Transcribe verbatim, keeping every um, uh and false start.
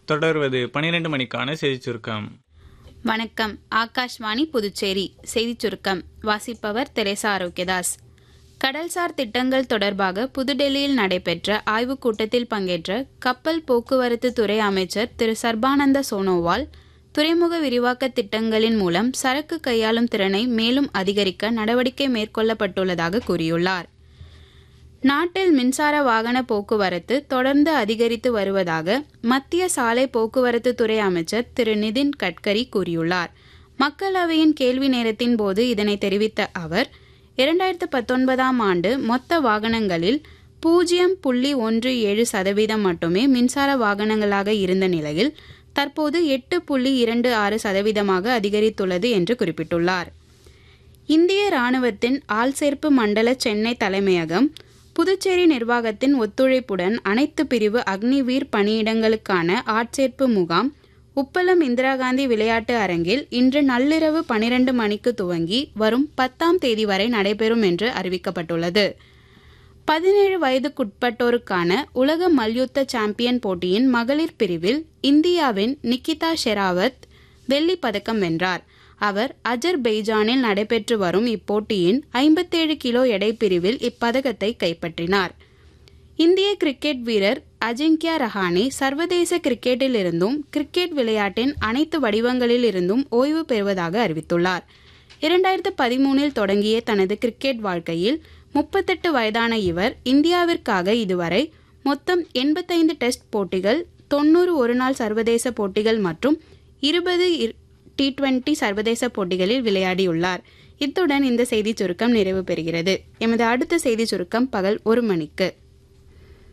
தொடர்வது பனிரெண்டு மணிக்கான செய்திச் சுருக்கம். வணக்கம். ஆகாஷ்வாணி புதுச்சேரி செய்திச் சுருக்கம் வாசிப்பவர் தெரேசா ஆரோக்கியதாஸ். கடல்சார் திட்டங்கள் தொடர்பாக புதுடெல்லியில் நடைபெற்ற ஆய்வுக் கூட்டத்தில் பங்கேற்ற கப்பல் போக்குவரத்து துறை அமைச்சர் திரு சர்பானந்த சோனோவால் துறைமுக விரிவாக்க திட்டங்களின் மூலம் சரக்கு கையாளும் திறனை மேலும் அதிகரிக்க நடவடிக்கை மேற்கொள்ளப்பட்டுள்ளதாக கூறியுள்ளார். நாட்டில் மின்சார வாகன போக்குவரத்து தொடர்ந்து அதிகரித்து வருவதாக மத்திய சாலை போக்குவரத்து துறை அமைச்சர் திரு நிதின் கட்கரி கூறியுள்ளார். மக்களவையின் கேள்வி நேரத்தின் போது இதனை தெரிவித்த அவர், இரண்டாயிரத்து பத்தொன்பதாம் ஆண்டு மொத்த வாகனங்களில் பூஜ்ஜியம் புள்ளி ஒன்று ஏழு சதவீதம் மட்டுமே மின்சார வாகனங்களாக இருந்த நிலையில் தற்போது எட்டு புள்ளி இரண்டு ஆறு சதவீதமாக அதிகரித்துள்ளது என்று குறிப்பிட்டுள்ளார். இந்திய இராணுவத்தின் ஆள்சேர்ப்பு மண்டல சென்னை தலைமையகம் புதுச்சேரி நிர்வாகத்தின் ஒத்துழைப்புடன் அனைத்து பிரிவு அக்னிவீர் பணியிடங்களுக்கான ஆட்சேர்ப்பு முகாம் உப்பளம் இந்திரா காந்தி விளையாட்டு அரங்கில் இன்று நள்ளிரவு பனிரெண்டு மணிக்கு துவங்கி வரும் பத்தாம் தேதி வரை நடைபெறும் என்று அறிவிக்கப்பட்டுள்ளது. பதினேழு வயதுக்குட்பட்டோருக்கான உலக மல்யுத்த சாம்பியன் போட்டியின் மகளிர் பிரிவில் இந்தியாவின் நிகிதா ஷெராவத் வெள்ளிப் பதக்கம் வென்றார். அவர் அஜர்பெய்ஜானில் நடைபெற்று வரும் இப்போட்டியின் ஐம்பத்தேழு கிலோ எடை பிரிவில் இப்பதக்கத்தை கைப்பற்றினார். இந்திய கிரிக்கெட் வீரர் அஜிங்கியா ரஹானே சர்வதேச கிரிக்கெட்டில் இருந்தும் கிரிக்கெட் விளையாட்டின் அனைத்து வடிவங்களில் இருந்தும் ஓய்வு பெறுவதாக அறிவித்துள்ளார். இரண்டாயிரத்து பதிமூனில் தொடங்கிய தனது கிரிக்கெட் வாழ்க்கையில் முப்பத்தெட்டு வயதான இவர் இந்தியாவிற்காக இதுவரை மொத்தம் எண்பத்தைந்து டெஸ்ட் போட்டிகள், தொன்னூறு ஒருநாள் சர்வதேச போட்டிகள் மற்றும் இருபது டி டுவெண்டி சர்வதேச போட்டிகளில் விளையாடியுள்ளார். இத்துடன் இந்த செய்திச் சுருக்கம் நிறைவு பெறுகிறது. எமது அடுத்த செய்திச் சுருக்கம் பகல் ஒரு மணிக்கு.